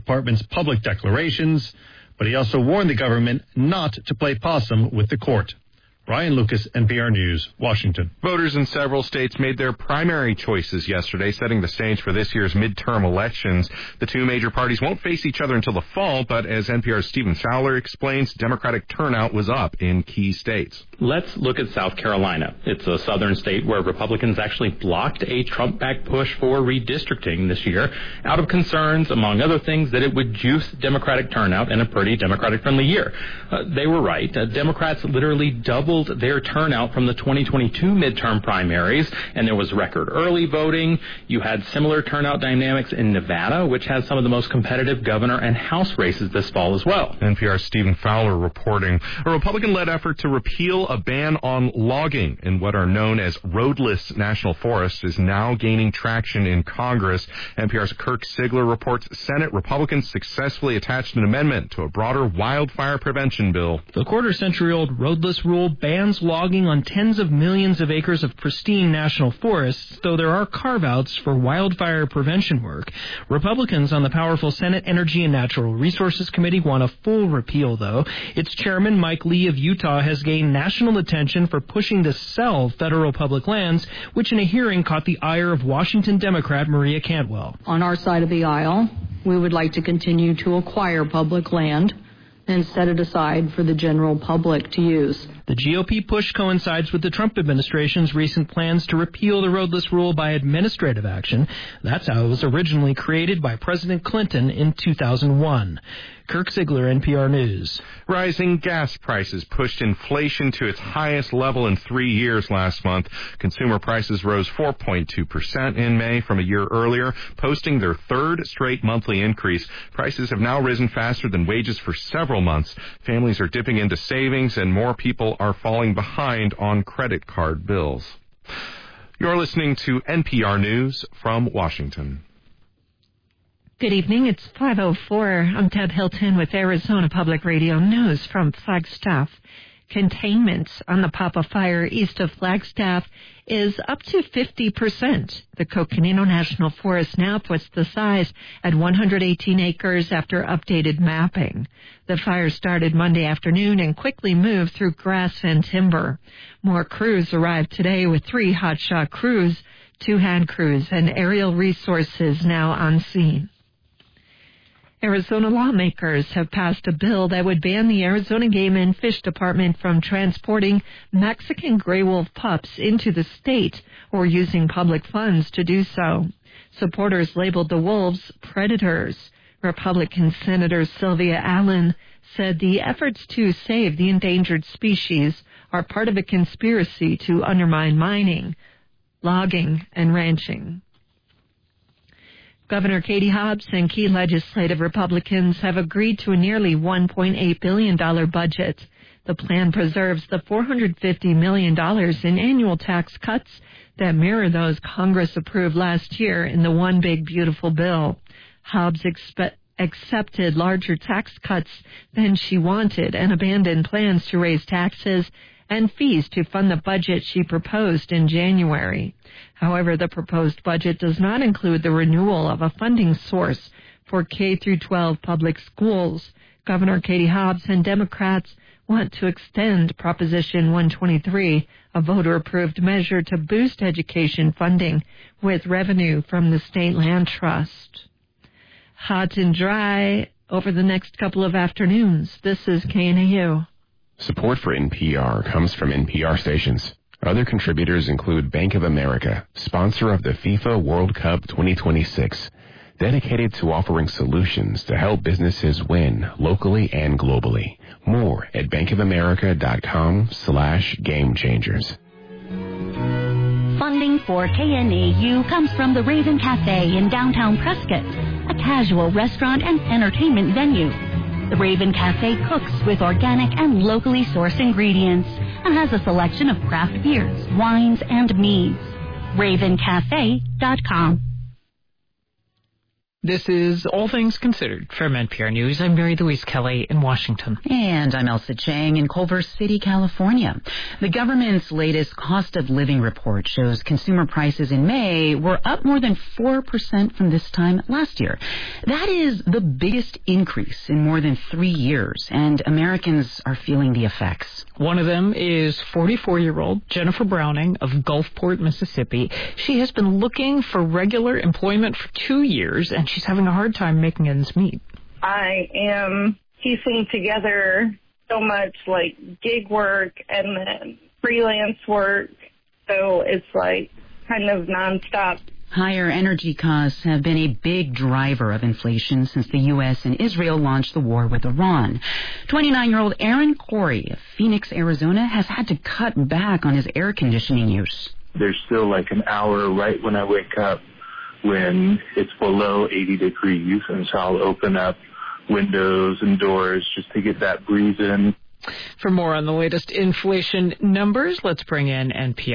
Department's public declarations, but he also warned the government not to play possum with the court. Ryan Lucas, NPR News, Washington. Voters in several states made their primary choices yesterday, setting the stage for this year's midterm elections. The two major parties won't face each other until the fall, but as NPR's Stephen Fowler explains, Democratic turnout was up in key states. Let's look at South Carolina. It's a southern state where Republicans actually blocked a Trump-backed push for redistricting this year out of concerns, among other things, that it would juice Democratic turnout in a pretty Democratic-friendly year. They were right. Democrats literally doubled their turnout from the 2022 midterm primaries, and there was record early voting. You had similar turnout dynamics in Nevada, which has some of the most competitive governor and House races this fall as well. NPR's Stephen Fowler reporting. A Republican-led effort to repeal a ban on logging in what are known as roadless national forests is now gaining traction in Congress. NPR's Kirk Sigler reports Senate Republicans successfully attached an amendment to a broader wildfire prevention bill. The quarter-century-old roadless rule bans logging on tens of millions of acres of pristine national forests, though there are carve-outs for wildfire prevention work. Republicans on the powerful Senate Energy and Natural Resources Committee want a full repeal, though. Its chairman, Mike Lee of Utah, has gained national attention for pushing to sell federal public lands, which in a hearing caught the ire of Washington Democrat Maria Cantwell. On our side of the aisle, we would like to continue to acquire public land and set it aside for the general public to use. The GOP push coincides with the Trump administration's recent plans to repeal the roadless rule by administrative action. That's how it was originally created by President Clinton in 2001. Kirk Sigler, NPR News. Rising gas prices pushed inflation to its highest level in 3 years last month. Consumer prices rose 4.2% in May from a year earlier, posting their third straight monthly increase. Prices have now risen faster than wages for several months. Families are dipping into savings, and more people are falling behind on credit card bills. You're listening to NPR News from Washington. Good evening. It's 5:04. I'm Deb Hilton with Arizona Public Radio News from Flagstaff. Containment on the Papa Fire east of Flagstaff is up to 50%. The Coconino National Forest now puts the size at 118 acres after updated mapping. The fire started Monday afternoon and quickly moved through grass and timber. More crews arrived today with 3 hotshot crews, 2 hand crews, and aerial resources now on scene. Arizona lawmakers have passed a bill that would ban the Arizona Game and Fish Department from transporting Mexican gray wolf pups into the state or using public funds to do so. Supporters labeled the wolves predators. Republican Senator Sylvia Allen said the efforts to save the endangered species are part of a conspiracy to undermine mining, logging, and ranching. Governor Katie Hobbs and key legislative Republicans have agreed to a nearly $1.8 billion budget. The plan preserves the $450 million in annual tax cuts that mirror those Congress approved last year in the One Big Beautiful Bill. Hobbs accepted larger tax cuts than she wanted and abandoned plans to raise taxes and fees to fund the budget she proposed in January. However, the proposed budget does not include the renewal of a funding source for K-12 public schools. Governor Katie Hobbs and Democrats want to extend Proposition 123, a voter-approved measure to boost education funding with revenue from the State Land Trust. Hot and dry over the next couple of afternoons. This is KNAU. Support for NPR comes from NPR stations. Other contributors include Bank of America, sponsor of the FIFA World Cup 2026, dedicated to offering solutions to help businesses win locally and globally. More at bankofamerica.com/gamechangers. Funding for KNAU comes from the Raven Cafe in downtown Prescott, a casual restaurant and entertainment venue. The Raven Cafe cooks with organic and locally sourced ingredients and has a selection of craft beers, wines, and meads. RavenCafe.com. This is All Things Considered from NPR News. I'm Mary Louise Kelly in Washington. And I'm Elsa Chang in Culver City, California. The government's latest cost of living report shows consumer prices in May were up more than 4% from this time last year. That is the biggest increase in more than 3 years, and Americans are feeling the effects. One of them is 44-year-old Jennifer Browning of Gulfport, Mississippi. She has been looking for regular employment for 2 years, and she's having a hard time making ends meet. I am piecing together so much like gig work and then freelance work, so it's like kind of nonstop. Higher energy costs have been a big driver of inflation since the U.S. and Israel launched the war with Iran. 29-year-old Aaron Corey of Phoenix, Arizona, has had to cut back on his air conditioning use. There's still like an hour right when I wake up when it's below 80 degrees, and so I'll open up windows and doors just to get that breeze in. For more on the latest inflation numbers, let's bring in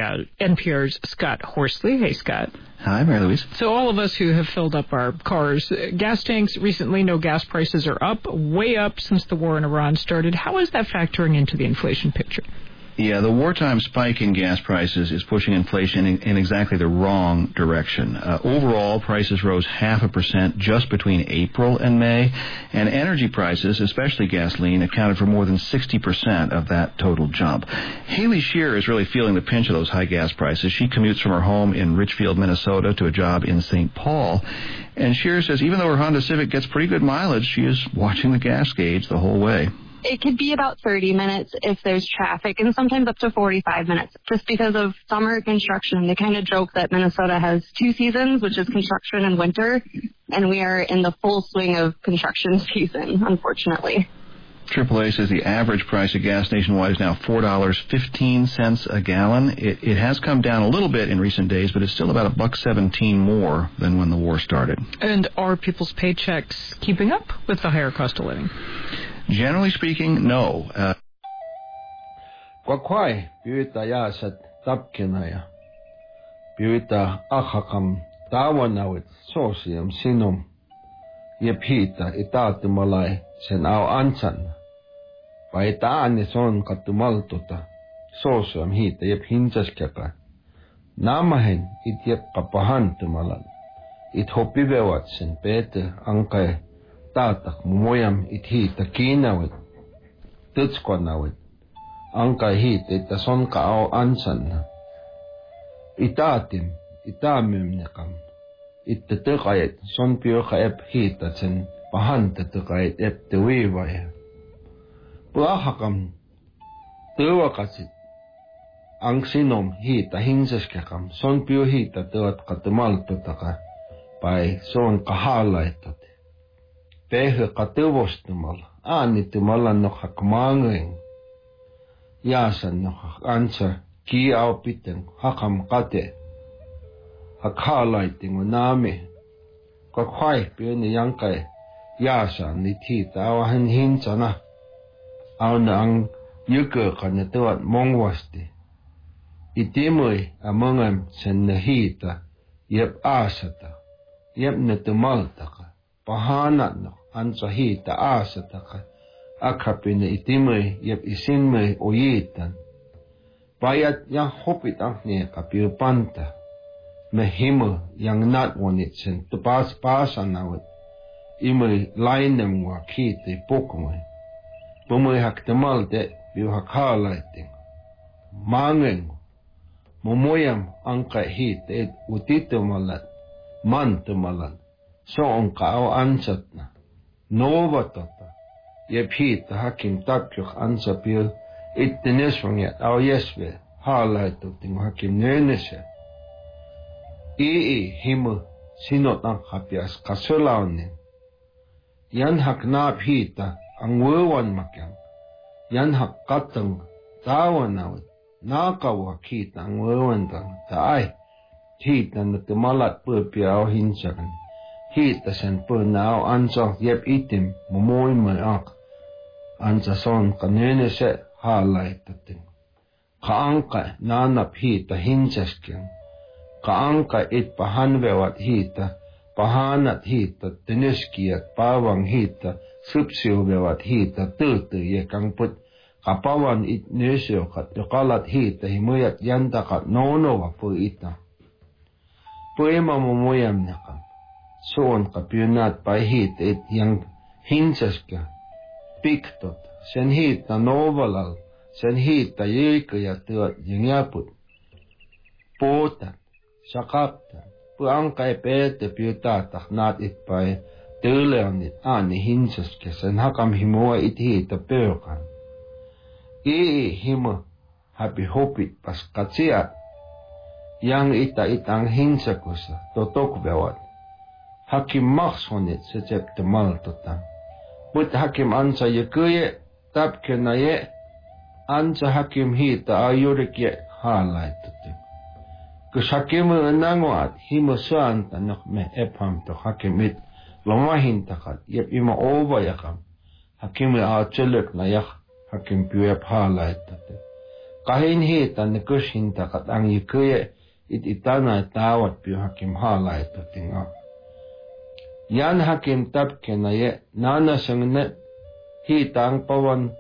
NPR's Scott Horsley. Hey, Scott. Hi, Mary Louise. So all of us who have filled up our cars, gas tanks recently, no gas prices are up, way up since the war in Iran started. How is that factoring into the inflation picture? Yeah, the wartime spike in gas prices is pushing inflation in exactly the wrong direction. Overall, prices rose 0.5% just between April and May, and energy prices, especially gasoline, accounted for more than 60% of that total jump. Haley Shear is really feeling the pinch of those high gas prices. She commutes from her home in Richfield, Minnesota, to a job in St. Paul, and Shear says even though her Honda Civic gets pretty good mileage, she is watching the gas gauge the whole way. It could be about 30 minutes if there's traffic, and sometimes up to 45 minutes, just because of summer construction. They kind of joke that Minnesota has 2 seasons, which is construction and winter, and we are in the full swing of construction season, unfortunately. AAA says the average price of gas nationwide is now $4.15 a gallon. It has come down a little bit in recent days, but it's still about $1.17 more than when the war started. And are people's paychecks keeping up with the higher cost of living? Generally speaking, no. Kwakwai, piwita yasat tapkinaya. Piwita achakam tawanawit sosiam sinum. Yepita itatumalai sen au ansan. Paitaani son katumaltuta. Sosiam hita yep hinsaskaka. Namahen it yep kapahantumalan. It hopivewat sen pete angkai. Tatak mumoyam ithita kinawit, tutskwanawit, angka hit ita son kao ansan. Itatim, itamimnikam, itatukayit son piyoka ep hita sen pahanta tukayit ep tuwiwaya. Puahakam, tuwakasit, ang sinom hita hinsaskakam, son piyo hita tuwat katumaltutaka, pai son kahalaitat. Pehe katuvostumal, aanitumal nohak mangeng. Yasan nohak ansa ki au piteng hakam kate. Hakalaiting unami. Kwakwai pione yangkai yasan nitita awahan hinsana. Auna ang yuke kanatuat mongwasti. Itimui amongam sen nahita yep asata. Yep natumaltaka. Pahanat no ansa hita asataka akapine itimui yep isinmui oyitan bayat yang hopit angni kapiupanta mehimu yang natwanit sen tupas pasanawit imui lainem wa kiti pokmui bumui haktemal de biu hakalaiting mangeng mumoyam angka hit utitumalat mantumalat so on kao ansat na nova tota ye phita hakim takyok ansa pil ittineswanget au yesve halaitu ting hakim nenese himu sinotang hapias kasulaunin yan hak na phita ang wewan makyang yan hak katang tawanawit nakawa kita ang wewan tang taay hita na tumalat purpiaw hinsakan hita sen punao ansa yep itim mumoy mayak ansa son kanene se halaitatin kaangka nanap hita hinsaskin kaangka it pahanwewat hita pahanat hita tiniskiat pawang hita sipsiubevat hita tutu ye kangput kapawan it nesio kat yokalat hita himuyat yanta kat nono pu ita puema mumuyam nakam soon kapyunat pa hit it yang hinsaska piktot sen hita novalal sen hita yikaya tuat yangyaput pota sakapta puang kai pete piuta taknat it pa tuleonit ani hinsaska sen hakam himua it hita peukan himo happy hopit pas katsiat yang itang hinsakusa totok bewat hakim maksonit secep temal totang but hakim ansa yekuye tap kenaye ansa hakim hita ayurik ye halai toting kus hakim nanguat himo suan tanak me epham to hakim it lomahin takat yep ima ova yakam hakim acelek na yak hakim piwe halai toting kahin hita nekus hintakat ang yekuye itana tawat piu hakim halai toting yan hakim tap kenaye nana sangnet hitang pawan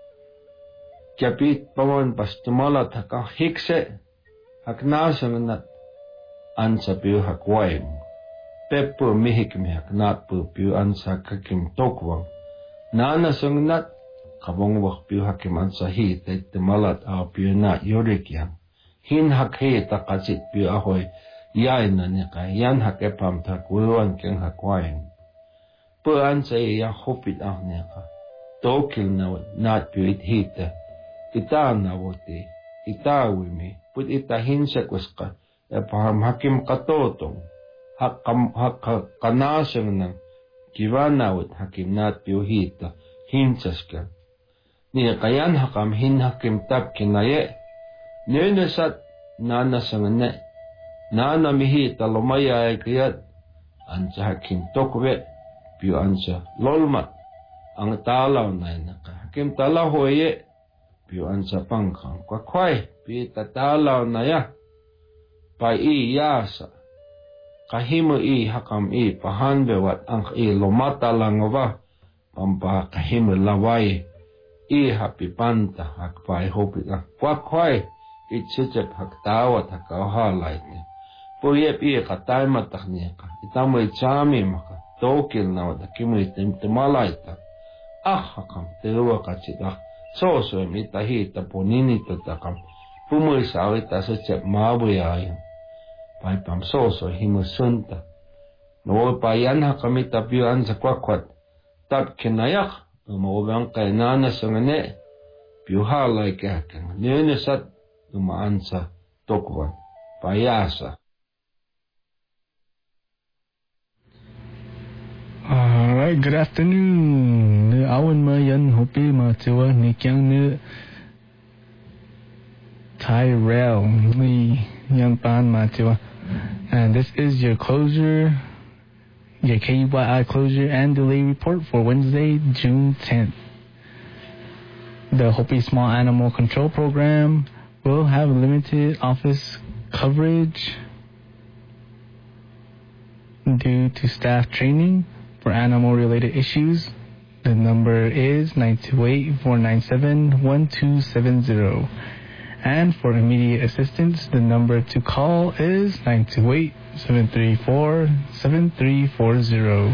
kapit pawan pastumala thaka hikse hakna sangnat ansa piu hakwaim peppu mihik mi haknat piu ansa hakim tokwang nana sangnat kabong wak piu hakim ansa hita itmalat a piu na yurikyang hin hak hita katsit piu ahoy yai na nika yan hak epam tak wilwan keng hakwain pu ansa ya hopit ah nika tokil na nat piu it hita ita na wote ita wimi put ita hinsa kwaska epam hakim katotong hak kanasang nang kiwanawat hakim nat piu hita hinsaska nika yan hakam hin hakim tap kinaye nenasat nana sangane nana mihi talomaya kiyat ansa hakim tokwe piu ansa lolmat ang talaw na naka hakim talaw hoye piu ansa pangkang kwakway piu tatalaw na ya pa i yasa kahimo i hakam i pahanbewat ang i lomata langwa pampa kahimo laway i happy panta hakpay hopit lang kwakway itchechep haktawat hakahalay Puyep iya katay matakniya ka. Itamoy chami maka. Tokil na wada kimoy timtimalayta. Hakam tiruwa kachit soso mitahita poninito takam. Pumoy sawita sa chep mabuyayan. Paipam soso himusunta. Noy payan hakamita piyuan sa kwakwat. Tap kinayak. Umawang kay nana sa ngane. Piyuhalay kaya kang. Niyanisat dumaan sa tokwan. Payasa. Alright, good afternoon. Ne awan ma yan hopi ma tiwa ni kyang ne Tyrell ni yan pan ma tiwa. And this is your closure, your KUYI closure and delay report for Wednesday, June 10th. The Hopi Small Animal Control Program will have limited office coverage due to staff training. For animal-related issues, the number is 928-497-1270. And for immediate assistance, the number to call is 928-734-7340.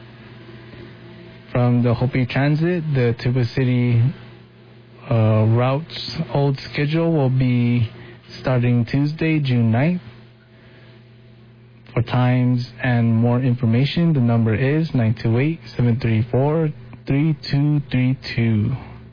From the Hopi Transit, the Tuba City route's old schedule will be starting Tuesday, June 9th. For times and more information, the number is 928-734-3232.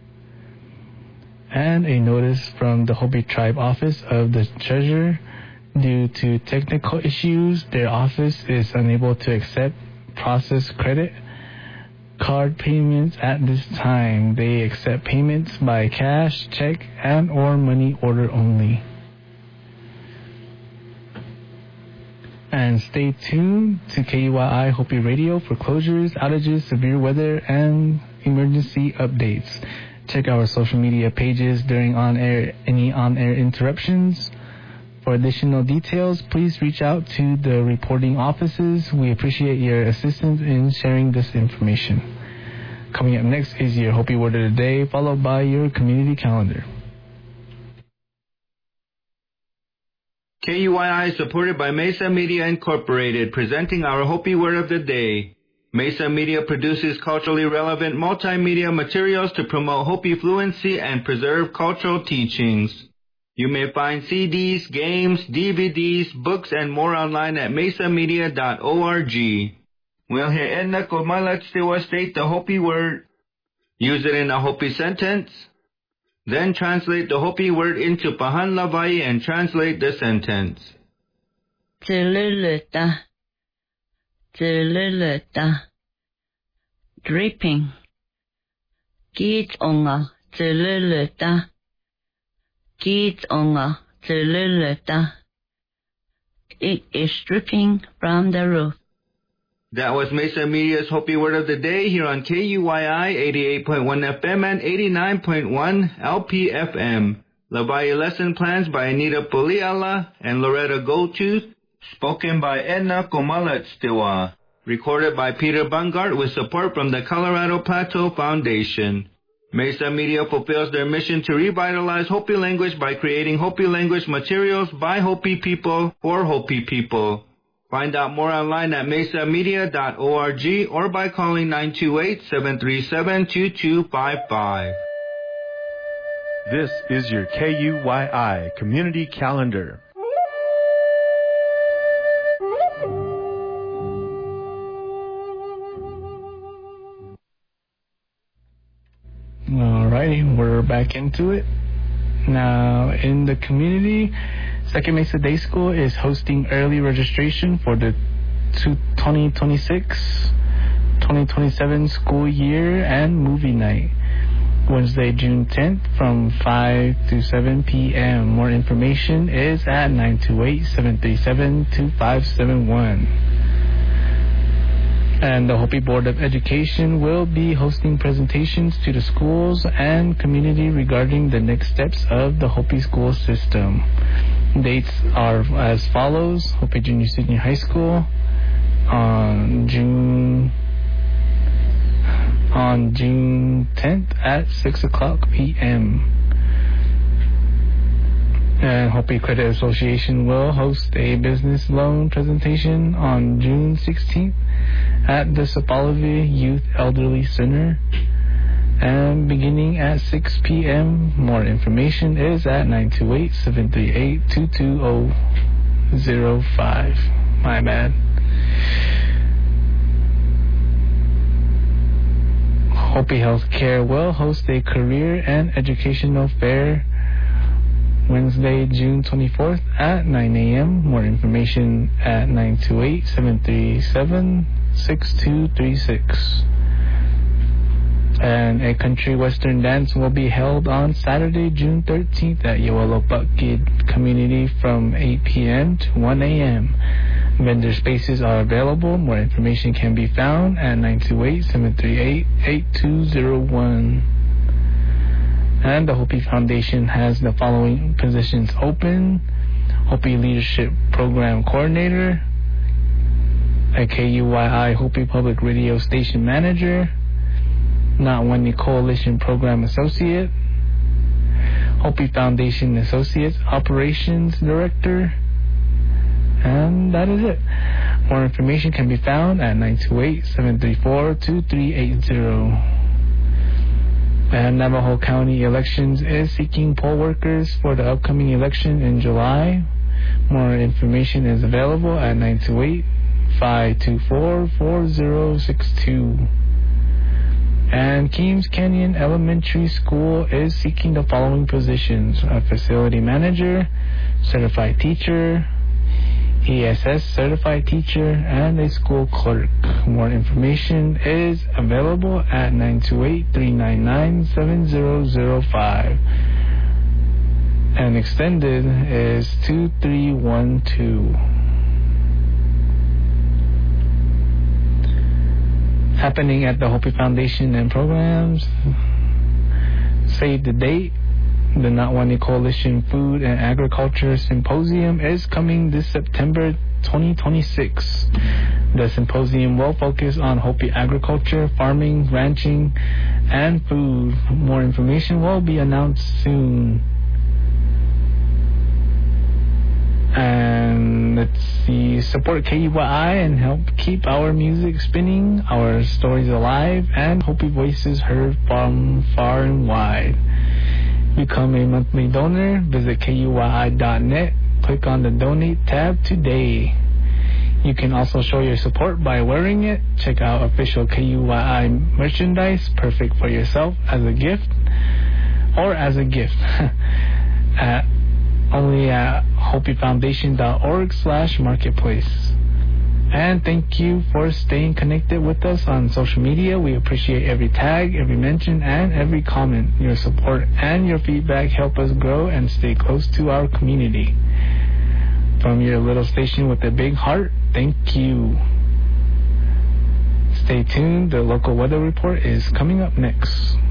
And a notice from the Hopi Tribe Office of the Treasurer. Due to technical issues, their office is unable to accept process credit card payments at this time. They accept payments by cash, check, and or money order only. And stay tuned to KUYI Hopi Radio for closures, outages, severe weather, and emergency updates. Check our social media pages during any on-air interruptions For additional details, please reach out to the reporting offices. We appreciate your assistance in sharing this information. Coming up next is your Hopi Word of the Day, followed by your community calendar. KUYI is supported by Mesa Media Incorporated, presenting our Hopi Word of the Day. Mesa Media produces culturally relevant multimedia materials to promote Hopi fluency and preserve cultural teachings. You may find CDs, games, DVDs, books, and more online at mesamedia.org. We'll hear Edna Komalatstiwa state the Hopi word, use it in a Hopi sentence, then translate the Hopi word into Pahan Lavai and translate the sentence. Tsiluluta, tsiluluta, dripping. Kiitonga, tsiluluta, kiitonga, tsiluluta. It is dripping from the roof. That was Mesa Media's Hopi Word of the Day here on KUYI 88.1 FM and 89.1 LPFM. Lavai lesson plans by Anita Poliala and Loretta Goldtooth. Spoken by Edna Komalatstiwa. Recorded by Peter Bungart with support from the Colorado Plateau Foundation. Mesa Media fulfills their mission to revitalize Hopi language by creating Hopi language materials by Hopi people for Hopi people. Find out more online at mesamedia.org or by calling 928-737-2255. This is your KUYI Community Calendar. Alrighty, we're back into it. Now, in the community, Second Mesa Day School is hosting early registration for the 2026-2027 school year and movie night. Wednesday, June 10th from 5 to 7 p.m. More information is at 928-737-2571. And the Hopi Board of Education will be hosting presentations to the schools and community regarding the next steps of the Hopi school system. Dates are as follows. Hopi Junior Senior High School on June 10th at 6 o'clock p.m. And Hopi Credit Association will host a business loan presentation on June 16th at the Sapalavi Youth Elderly Center, and beginning at 6 p.m. More information is at 928-738-22005. My bad. Hopi Healthcare will host a career and educational fair Wednesday, June 24th at 9 a.m. More information at 928-737-6236. And a country western dance will be held on Saturday, June 13th at Yawalopakid Community from 8 p.m. to 1 a.m. Vendor spaces are available. More information can be found at 928-738-8201. And the Hopi Foundation has the following positions open: Hopi Leadership Program Coordinator, a KUYI Hopi Public Radio Station Manager, Not One Coalition Program Associate, Hopi Foundation Associates Operations Director, and that is it. More information can be found at 928-734-2380. And Navajo County Elections is seeking poll workers for the upcoming election in July. More information is available at 928-524-4062. And Keams Canyon Elementary School is seeking the following positions: a facility manager, certified teacher, ESS certified teacher, and a school clerk. More information is available at 928-399-7005. And extended is 2312. Happening at the Hopi Foundation and programs. Save the date, The Natwani Coalition Food and Agriculture Symposium is coming this September 2026. The symposium will focus on Hopi agriculture, farming, ranching, and food. More information will be announced soon. And let's see, support KUYI and help keep our music spinning, our stories alive, and Hopi voices heard from far and wide. Become a monthly donor. Visit KUYI.net. Click on the Donate tab today. You can also show your support by wearing it. Check out official KUYI merchandise, perfect for yourself as a gift or as a gift. Only at HopiFoundation.org/marketplace. And thank you for staying connected with us on social media. We appreciate every tag, every mention, and every comment. Your support and your feedback help us grow and stay close to our community. From your little station with a big heart, thank you. Stay tuned. The local weather report is coming up next.